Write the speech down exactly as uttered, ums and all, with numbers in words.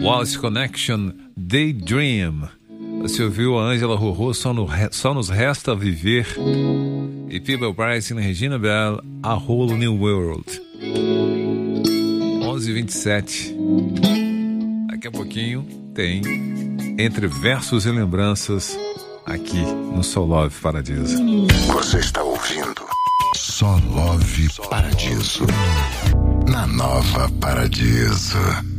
Wallace Connection, Daydream. Você ouviu a Ângela Rorô, só, no, só nos resta viver. E Peeble Bryson e Regina Bell, A Whole New World. onze e vinte e sete. Daqui a pouquinho tem Entre Versos e Lembranças aqui no Só Love Paradiso. Você está ouvindo Só Love Paradiso, na Nova Paradiso.